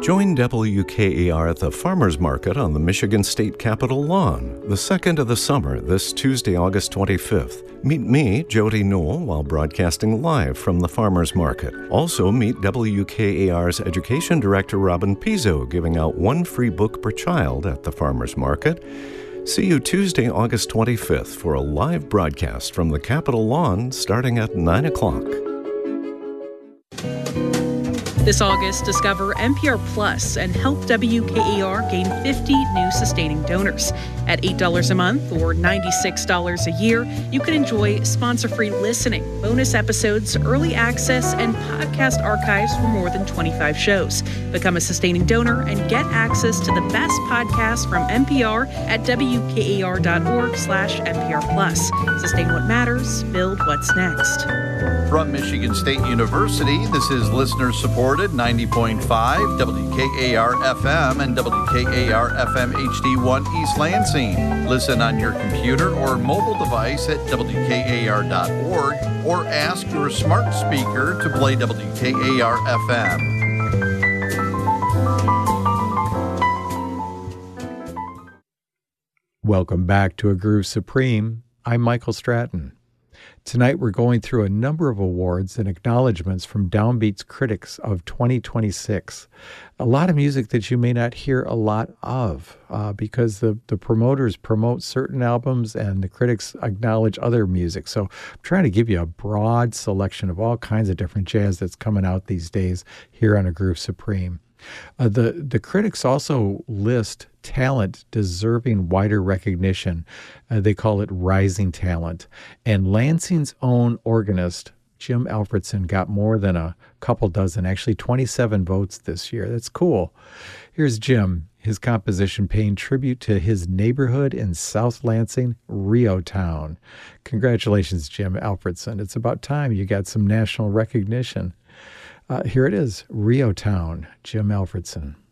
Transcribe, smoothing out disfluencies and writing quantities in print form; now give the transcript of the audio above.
Join WKAR at the Farmers Market on the Michigan State Capitol lawn, the second of the summer, this Tuesday, August 25th. Meet me, Jody Newell, while broadcasting live from the Farmers Market. Also meet WKAR's Education Director Robin Pizzo, giving out one free book per child at the Farmers Market. See you Tuesday, August 25th for a live broadcast from the Capitol lawn starting at 9 o'clock. This August, discover NPR Plus and help WKAR gain 50 new sustaining donors. At $8 a month or $96 a year, you can enjoy sponsor-free listening, bonus episodes, early access, and podcast archives for more than 25 shows. Become a sustaining donor and get access to the best podcasts from NPR at WKAR.org/NPR Plus. Sustain what matters, build what's next. From Michigan State University, this is listener-supported 90.5 WKAR-FM and WKAR-FM HD1 East Lansing. Listen on your computer or mobile device at WKAR.org or ask your smart speaker to play WKAR-FM. Welcome back to A Groove Supreme. I'm Michael Stratton. Tonight we're going through a number of awards and acknowledgments from Downbeat's critics of 2026. A lot of music that you may not hear a lot of because the promoters promote certain albums and the critics acknowledge other music. So I'm trying to give you a broad selection of all kinds of different jazz that's coming out these days here on A Groove Supreme. The critics also list talent deserving wider recognition. They call it rising talent. And Lansing's own organist, Jim Alfredson, got more than a couple dozen, actually 27 votes this year. That's cool. Here's Jim, his composition paying tribute to his neighborhood in South Lansing, Rio Town. Congratulations, Jim Alfredson. It's about time you got some national recognition. Here it is, Rio Town, Jim Alfredson.